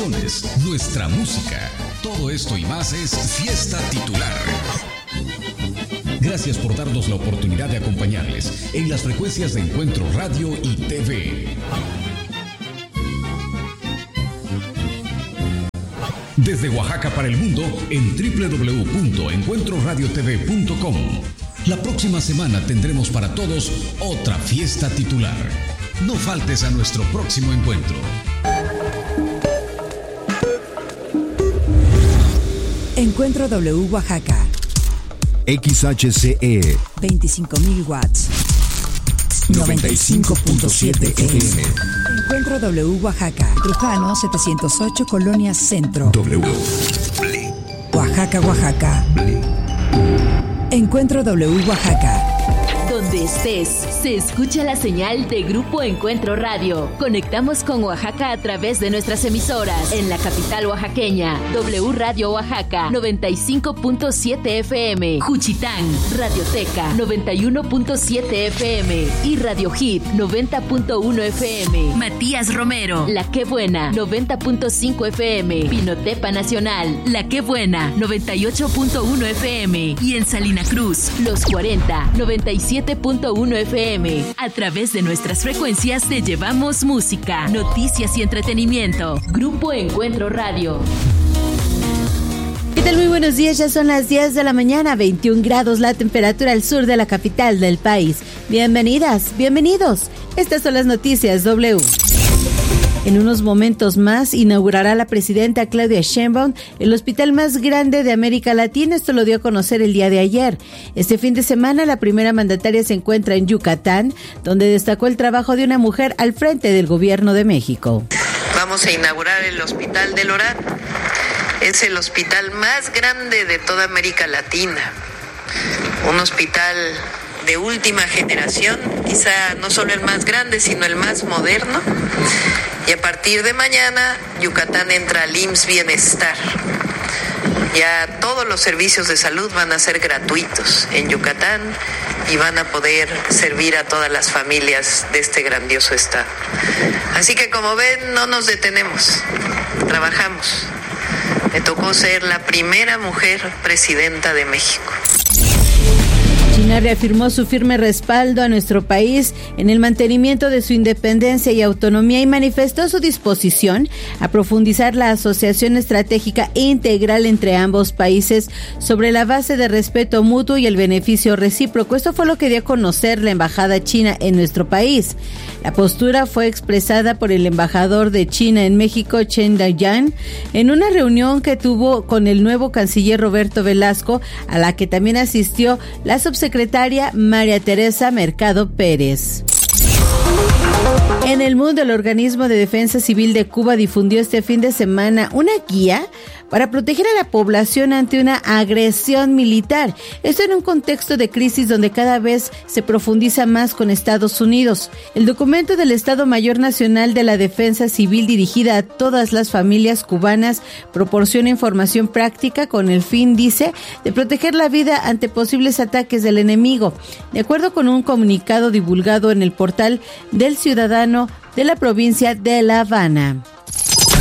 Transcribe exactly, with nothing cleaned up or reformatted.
canciones, nuestra música. Todo esto y más es Fiesta Titular. Gracias por darnos la oportunidad de acompañarles en las frecuencias de Encuentro Radio y T V. Desde Oaxaca para el mundo en doble u doble u doble u punto encuentro radio t v punto com. La próxima semana tendremos para todos otra fiesta titular. No faltes a nuestro próximo encuentro. Encuentro W Oaxaca. X H C E veinticinco mil watts. noventa y cinco punto siete F M. Encuentro W Oaxaca. Trujano setecientos ocho, Colonia Centro. W. Oaxaca, Oaxaca. Encuentro W Oaxaca. Donde estés, se escucha la señal de Grupo Encuentro Radio. Conectamos con Oaxaca a través de nuestras emisoras. En la capital oaxaqueña, W Radio Oaxaca, noventa y cinco punto siete F M. Juchitán, Radioteca, noventa y uno punto siete F M. Y Radio Hit, noventa punto uno F M. Matías Romero, La Qué Buena, noventa punto cinco F M. Pinotepa Nacional, La Qué Buena, noventa y ocho punto uno F M. Y en Salina Cruz, Los cuarenta, noventa y siete punto uno F M. A través de nuestras frecuencias te llevamos música, noticias y entretenimiento. Grupo Encuentro Radio. ¿Qué tal? Muy buenos días, ya son las diez de la mañana, veintiún grados la temperatura al sur de la capital del país. Bienvenidas, bienvenidos. Estas son las noticias W. En unos momentos más inaugurará la presidenta Claudia Sheinbaum el hospital más grande de América Latina. Esto lo dio a conocer el día de ayer. Este fin de semana la primera mandataria se encuentra en Yucatán, donde destacó el trabajo de una mujer al frente del gobierno de México. Vamos a inaugurar el Hospital del Orán. Es el hospital más grande de toda América Latina. Un hospital de última generación, quizá no solo el más grande, sino el más moderno. Y a partir de mañana, Yucatán entra al I M S S Bienestar. Ya todos los servicios de salud van a ser gratuitos en Yucatán y van a poder servir a todas las familias de este grandioso estado. Así que, como ven, no nos detenemos, trabajamos. Me tocó ser la primera mujer presidenta de México. China reafirmó su firme respaldo a nuestro país en el mantenimiento de su independencia y autonomía y manifestó su disposición a profundizar la asociación estratégica e integral entre ambos países sobre la base de respeto mutuo y el beneficio recíproco. Esto fue lo que dio a conocer la embajada china en nuestro país. La postura fue expresada por el embajador de China en México, Chen Dayan, en una reunión que tuvo con el nuevo canciller Roberto Velasco, a la que también asistió la subsecretaria María Teresa Mercado Pérez. En el mundo, el Organismo de Defensa Civil de Cuba difundió este fin de semana una guía para proteger a la población ante una agresión militar. Esto en un contexto de crisis donde cada vez se profundiza más con Estados Unidos. El documento del Estado Mayor Nacional de la Defensa Civil, dirigida a todas las familias cubanas, proporciona información práctica con el fin, dice, de proteger la vida ante posibles ataques del enemigo. De acuerdo con un comunicado divulgado en el portal del Ciudadano de la provincia de La Habana.